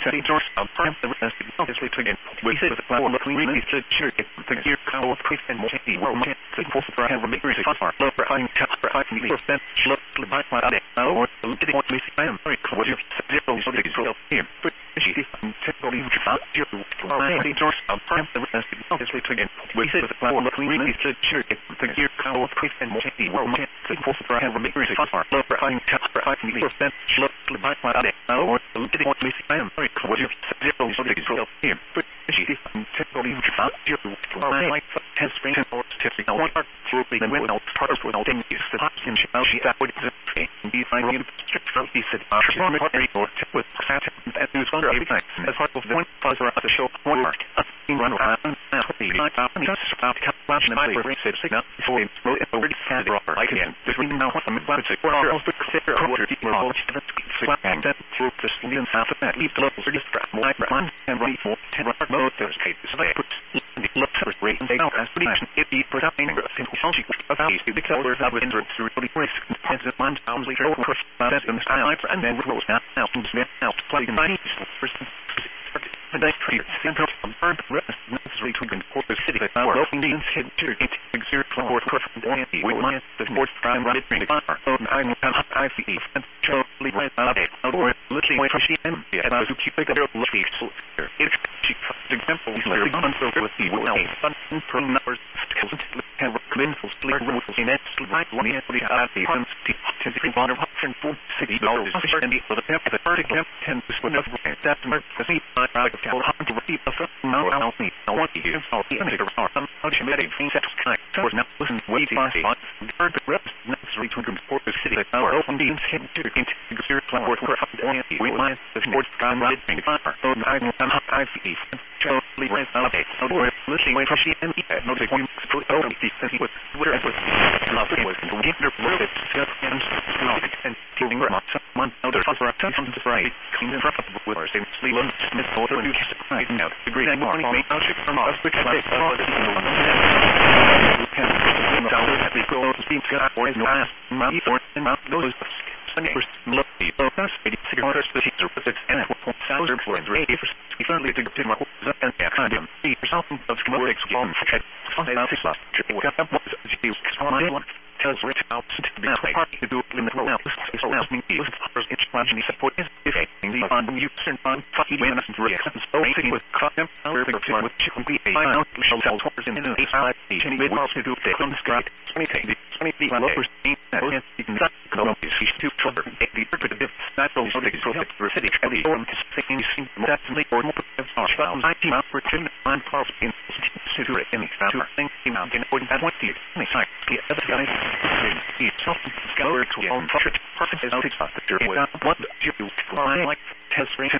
City George Prime the rest of this week again. We sit with the platform of clean needs to cheer it. The gear cow of Chris and Mochi World Man. The force for have a big reason for love for hiding tap for hiding the spent look to buy my day. Or getting what we see. I am very cool. You zero so they go here. But she technically found your City George Prime the rest of this week again. We sit with the platform of clean needs to cheer it. The gear cow of Chris and Mochi World Man. The force for have a big reason for love for hiding tap for hiding the spent look to buy my day. Or getting what we see. I am very cool. You zero so they go here. But she technically found your like has spring or tipping out one through the without parts without things the pops in she that would be finding structure he said or with sat and news under everything as part of the one buzzer at the show one mark run around just about to catch the mic for said signal for him already had the offer like again this reading now what I'm glad to for our also consider order the more and that through the slim half of that leave the levels are distract my run and run for 10 mode there's cases so they put the look for rate and they don't ask for the action if the production simple function about these the colors that would enter through the risk depends on one pounds later or push that in the style and then roll out and smith out plug in by person the nice tree simple bird rest necessary to import the city that our open the head to it exert for perfect warranty with my the fourth prime right bring the car on I see and totally right out or looking away from she and I was to keep the girl lucky so it's she example is like on so with the well fun for numbers can recommend for clear rules in that right one and the items to the water option for city dollars and for the the first camp 10 to split up that's the see I to repeat the first no I'll see I want to use all the images are some automatic things that so now listen way too fast bird rest necessary to import the city that our open beans can to exert for warranty we mind the sports time right bring the car on I see totally right out or listening away from she and no take one put over the with whatever love was to get their blood and killing someone other for a time to right clean and rough with our same Leland Smith photo and you right now the great morning me I'll ship from us because I saw the down at the go to speak or no ask my or and my those Sunday look the fast cigarettes the teacher with it and what sounds for and ready for finally to get my and I can't see something of smoke on Sunday night last trip what up was you on tells Rich out to be party to do limit roll out so now me is first each punch and support is affecting the fund you turn on fucking when and react so sitting with cotton power big one with chicken be a out shall tell horse in the AIC any bit more to do the construct 20 lovers in that you can go up is to trouble the repetitive natural so they go for city the or thinking definitely or more of our files I team up for turn on cross in to any factor thinking out in point that what the any site the other guy it's something scour to own perfect is out of the what you fly like test rate